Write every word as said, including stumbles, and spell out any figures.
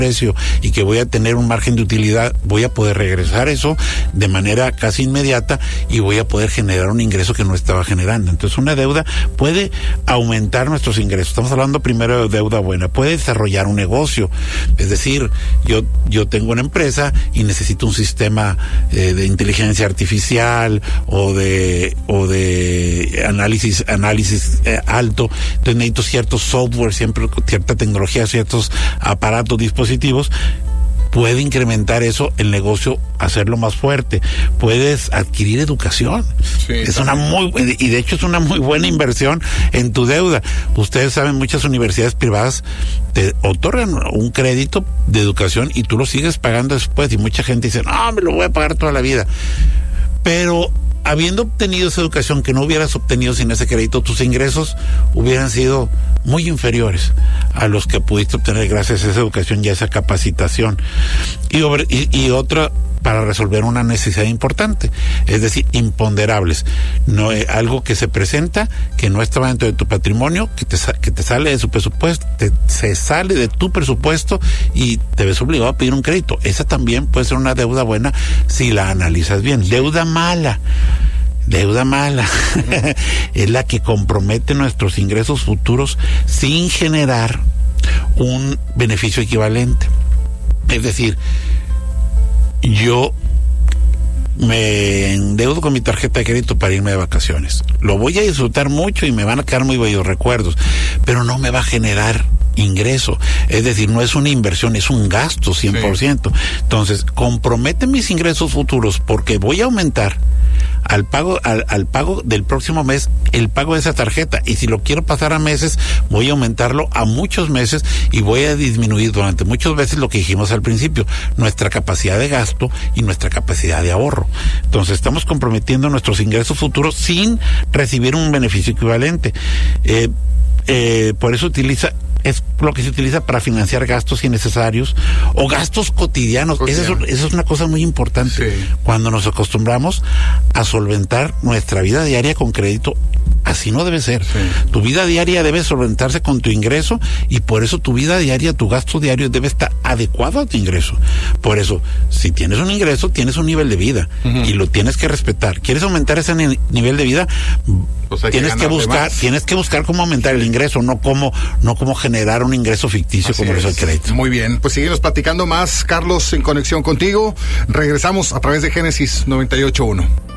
precio y que voy a tener un margen de utilidad, voy a poder regresar eso de manera casi inmediata y voy a poder generar un ingreso que no estaba generando. Entonces una deuda puede aumentar nuestros ingresos. Estamos hablando primero de deuda buena. Puede desarrollar un negocio. Es decir, yo, yo tengo una empresa y necesito un sistema eh, de inteligencia artificial o de, o de análisis, análisis eh, alto. Entonces necesito cierto software, siempre cierta tecnología, ciertos aparatos, dispositivos. Puede incrementar eso, el negocio, hacerlo más fuerte. Puedes adquirir educación. Sí, es también. Una muy, y de hecho es una muy buena inversión en tu deuda. Ustedes saben, muchas universidades privadas te otorgan un crédito de educación y tú lo sigues pagando después. Y mucha gente dice, no, me lo voy a pagar toda la vida. Pero habiendo obtenido esa educación que no hubieras obtenido sin ese crédito, tus ingresos hubieran sido muy inferiores a los que pudiste obtener gracias a esa educación y a esa capacitación. Y, y, y otra, para resolver una necesidad importante, es decir, imponderables. No, eh, algo que se presenta, que no estaba dentro de tu patrimonio, que te, que te sale de su presupuesto, te, se sale de tu presupuesto y te ves obligado a pedir un crédito. Esa también puede ser una deuda buena si la analizas bien. Deuda mala. Deuda mala es la que compromete nuestros ingresos futuros sin generar un beneficio equivalente. Es decir, yo me endeudo con mi tarjeta de crédito para irme de vacaciones. Lo voy a disfrutar mucho y me van a quedar muy bellos recuerdos, pero no me va a generar ingreso. Es decir, no es una inversión, es un gasto cien por ciento. Sí. Entonces, compromete mis ingresos futuros porque voy a aumentar al pago al, al pago del próximo mes el pago de esa tarjeta, y si lo quiero pasar a meses voy a aumentarlo a muchos meses y voy a disminuir durante muchas veces lo que dijimos al principio, nuestra capacidad de gasto y nuestra capacidad de ahorro. Entonces estamos comprometiendo nuestros ingresos futuros sin recibir un beneficio equivalente. Eh, eh, por eso utiliza es lo que se utiliza para financiar gastos innecesarios o gastos cotidianos. Esa es, esa es una cosa muy importante. Sí. Cuando nos acostumbramos a solventar nuestra vida diaria con crédito, así no debe ser. Sí. Tu vida diaria debe solventarse con tu ingreso y por eso tu vida diaria, tu gasto diario debe estar adecuado a tu ingreso. Por eso, si tienes un ingreso, tienes un nivel de vida uh-huh. y lo tienes que respetar. ¿Quieres aumentar ese ni- nivel de vida? Pues tienes que, que buscar, más. tienes que buscar cómo aumentar el ingreso, no cómo, no cómo generar un ingreso ficticio. Así como es el crédito. Muy bien, pues seguimos platicando más, Carlos, en conexión contigo. Regresamos a través de Génesis noventa y ocho punto uno.